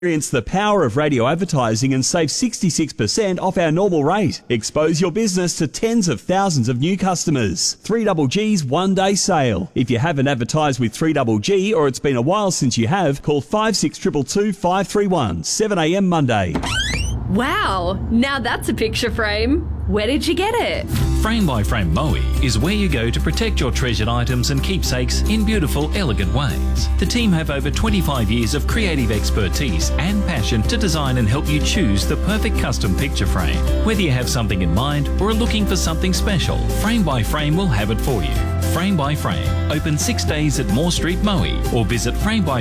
Experience the power of radio advertising and save 66% off our normal rate. Expose your business to tens of thousands of new customers. 3GG's one-day sale. If you haven't advertised with 3GG or it's been a while since you have, call 5622 531, 7am Monday. Wow, now that's a picture frame. Where did you get it? Frame by Frame Moe is where you go to protect your treasured items and keepsakes in beautiful, elegant ways. The team have over 25 years of creative expertise and passion to design and help you choose the perfect custom picture frame. Whether you have something in mind or are looking for something special, Frame by Frame will have it for you. Frame by Frame, open 6 days at Moore Street, Moe, or visit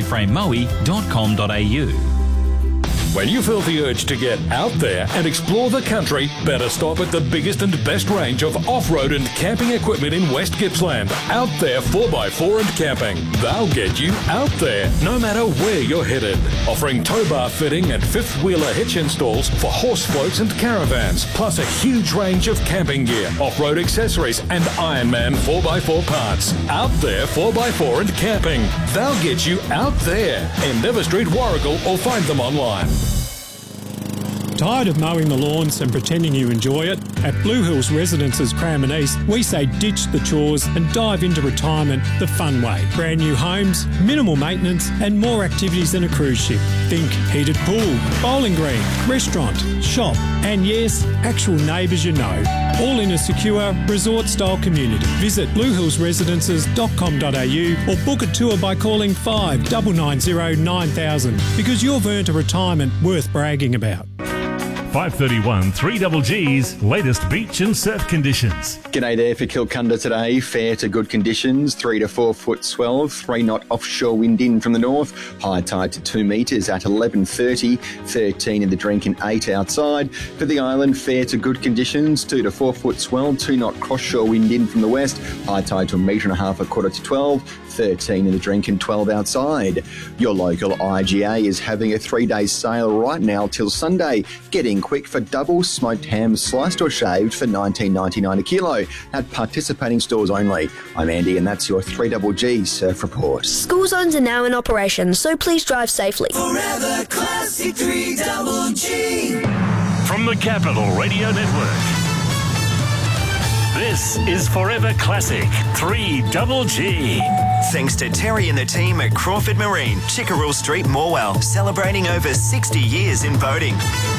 framebyframemoe.com.au. When you feel the urge to get out there and explore the country, better stop at the biggest and best range of off-road and camping equipment in West Gippsland. Out There 4x4 and Camping. They'll get you out there, no matter where you're headed. Offering tow bar fitting and fifth-wheeler hitch installs for horse floats and caravans, plus a huge range of camping gear, off-road accessories and Ironman 4x4 parts. Out There 4x4 and Camping. They'll get you out there. Endeavour Street, Warragul, or find them online. Tired of mowing the lawns and pretending you enjoy it? At Blue Hills Residences Cranbourne East, we say ditch the chores and dive into retirement the fun way. Brand new homes, minimal maintenance and more activities than a cruise ship. Think heated pool, bowling green, restaurant, shop and yes, actual neighbours you know. All in a secure resort-style community. Visit bluehillsresidences.com.au or book a tour by calling 5990 9000 because you've earned a retirement worth bragging about. 531 3GG's latest beach and surf conditions. G'day there for Kilcunda today. Fair to good conditions, 3 to 4 foot swell, 3 knot offshore wind in from the north, high tide to 2 metres at 11:30, 13 in the drink and 8 outside. For the island, fair to good conditions, 2 to 4 foot swell, 2 knot cross-shore wind in from the west, high tide to 1.5 metres at 12:15, 13 in the drink and 12 outside. Your local IGA is having a 3-day sale right now till Sunday. Get in quick for double smoked ham sliced or shaved for $19.99 a kilo at participating stores only. I'm Andy and that's your 3GG Surf Report. School zones are now in operation, so please drive safely. Forever Classic 3GG. From the Capital Radio Network, this is Forever Classic 3GG. Thanks to Terry and the team at Crawford Marine, Chickerell Street, Morwell, celebrating over 60 years in boating.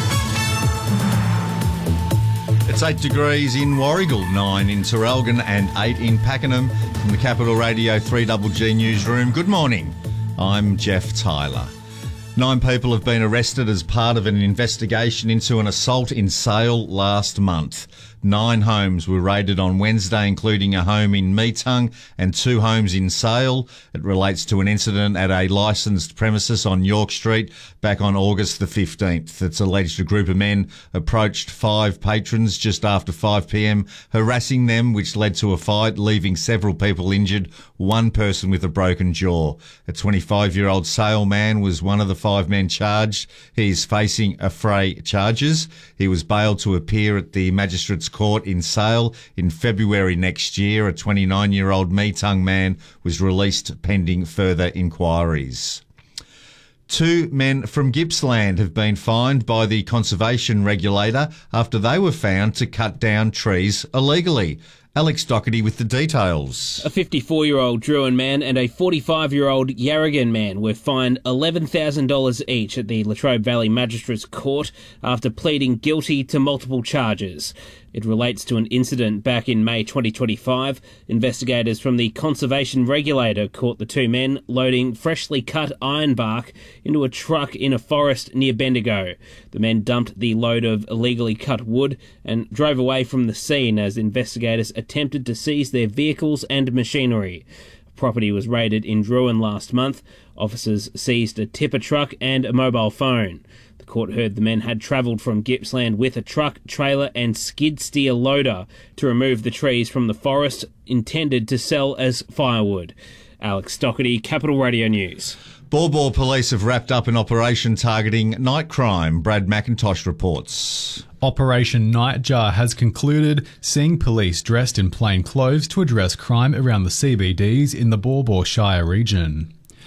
It's 8 degrees in Warragul, 9 in Terrelgan and 8 in Pakenham. From the Capital Radio 3GG newsroom, good morning. I'm Jeff Tyler. 9 people have been arrested as part of an investigation into an assault in Sale last month. 9 homes were raided on Wednesday, including a home in Meetung and 2 homes in Sale. It relates to an incident at a licensed premises on York Street back on August the 15th. It's alleged a group of men approached 5 patrons just after 5 p.m, harassing them, which led to a fight, leaving several people injured, 1 person with a broken jaw. A 25-year-old Sale man was one of the 5 men charged. He is facing affray charges. He was bailed to appear at the Magistrates Court in Sale in February next year. A 29-year-old Meetung man was released pending further inquiries. 2 men from Gippsland have been fined by the conservation regulator after they were found to cut down trees illegally. Alex Doherty with the details. A 54-year-old Druin man and a 45-year-old Yarragon man were fined $11,000 each at the Latrobe Valley Magistrates Court after pleading guilty to multiple charges. It relates to an incident back in May 2025. Investigators from the Conservation Regulator caught the 2 men loading freshly cut ironbark into a truck in a forest near Bendigo. The men dumped the load of illegally cut wood and drove away from the scene as investigators attempted to seize their vehicles and machinery. Property was raided in Druin last month. Officers seized a tipper truck and a mobile phone. The court heard the men had travelled from Gippsland with a truck, trailer and skid steer loader to remove the trees from the forest intended to sell as firewood. Alex Doherty, Capital Radio News. Baw Baw Police have wrapped up an operation targeting night crime. Brad McIntosh reports. Operation Nightjar has concluded, seeing police dressed in plain clothes to address crime around the CBDs in the Baw Baw Shire region.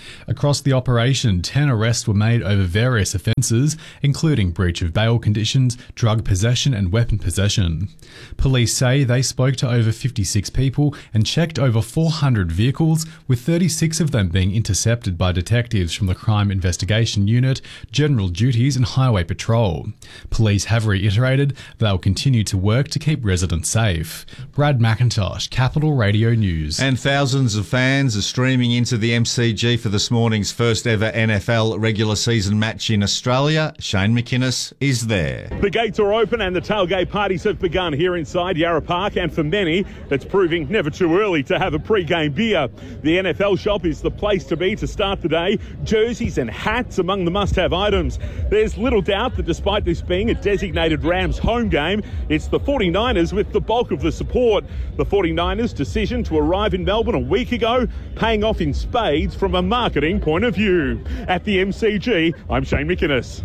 Across the operation, 10 arrests were made over various offences, including breach of bail conditions, drug possession and weapon possession. Police say they spoke to over 56 people and checked over 400 vehicles, with 36 of them being intercepted by detectives from the Crime Investigation Unit, General Duties and Highway Patrol. Police have reiterated they'll continue to work to keep residents safe. Brad McIntosh, Capital Radio News. And thousands of fans are streaming into the MCG for this morning's first ever NFL regular season match in Australia. Shane McInnes is there. The gates are open and the tailgate parties have begun here inside Yarra Park, and for many, it's proving never too early to have a pre-game beer. The NFL shop is the place to be to start the day. Jerseys and hats among the must-have items. There's little doubt that despite this being a designated Rams home game, it's the 49ers with the bulk of the support. The 49ers' decision to arrive in Melbourne a week ago, paying off in spades from a marketing point of view. At the MCG, I'm Shane McInnes.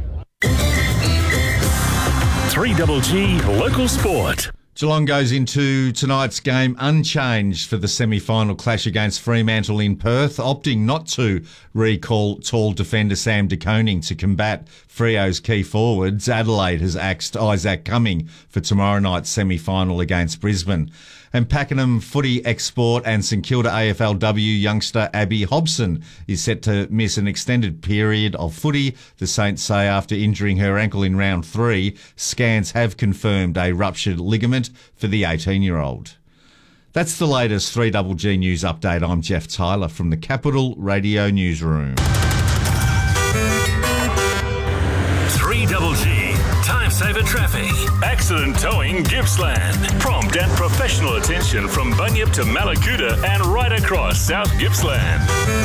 3GG Local Sport. Geelong goes into tonight's game unchanged for the semi-final clash against Fremantle in Perth, opting not to recall tall defender Sam De Koning to combat Freo's key forwards. Adelaide has axed Isaac Cumming for tomorrow night's semi-final against Brisbane. And Pakenham footy export and St Kilda AFLW youngster Abby Hobson is set to miss an extended period of footy, the Saints say, after injuring her ankle in round 3. Scans have confirmed a ruptured ligament for the 18-year-old. That's the latest 3GG News update. I'm Jeff Tyler from the Capital Radio Newsroom. 3GG Time Saver Traffic. Accident towing Gippsland. Prompt and professional attention from Bunyip to Malakuta and right across South Gippsland.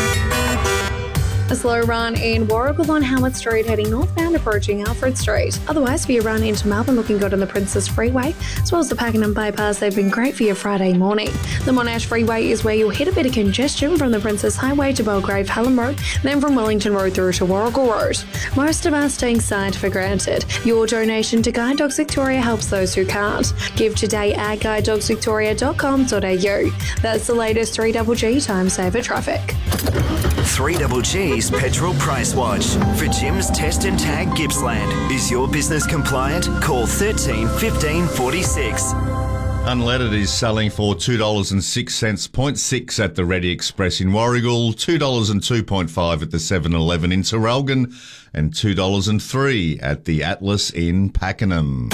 A slow run in Warragul on Howard Street heading northbound approaching Alfred Street. Otherwise, for your run into Melbourne looking good on the Princess Freeway, as well as the Pakenham Bypass, they've been great for your Friday morning. The Monash Freeway is where you'll hit a bit of congestion from the Princess Highway to Belgrave Hallam Road, then from Wellington Road through to Warragul Road. Most of us take sight for granted. Your donation to Guide Dogs Victoria helps those who can't. Give today at guidedogsvictoria.com.au. That's the latest 3GG Time Saver Traffic. 3GG's Petrol Price Watch. For Jim's Test and Tag Gippsland. Is your business compliant? Call 13 15 46. Unleaded is selling for $2.06, 0.6 at the Ready Express in Warragul, $2.02.5 at the 7-Eleven in Terrelgan, and $2.03 at the Atlas in Pakenham.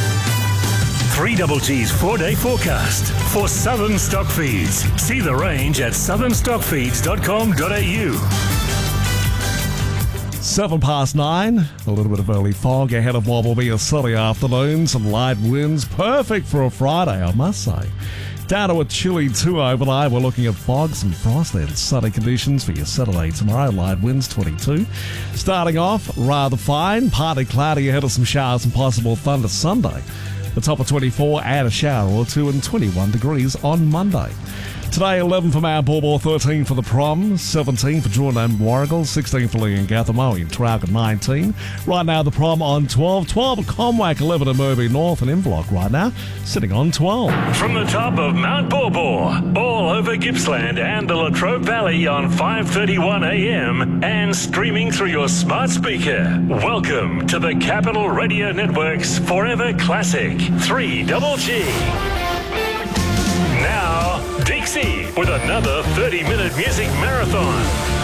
3GG's 4-day forecast for Southern Stockfeeds. See the range at southernstockfeeds.com.au. 9:07, a little bit of early fog ahead of what will be a sunny afternoon. Some light winds, perfect for a Friday, I must say. Down to a chilly 2 overnight. We're looking at fog, some frost and sunny conditions for your Saturday tomorrow. Light winds 22. Starting off rather fine, partly cloudy ahead of some showers and possible thunder Sunday. The top of 24 and a shower or two, and 21 degrees on Monday. Today, 11 for Mount Borbor, 13 for the Prom, 17 for Jordan and Warragul, 16 for Leongathamoi and Traralgon, 19. Right now, the Prom on 12, 12 at Comwhack, 11 at Murby North and Inverloch right now, sitting on 12. From the top of Mount Borbor, all over Gippsland and the Latrobe Valley on 5:31 a.m. and streaming through your smart speaker. Welcome to the Capital Radio Network's Forever Classic 3GG. Now, Dixie with another 30-minute music marathon.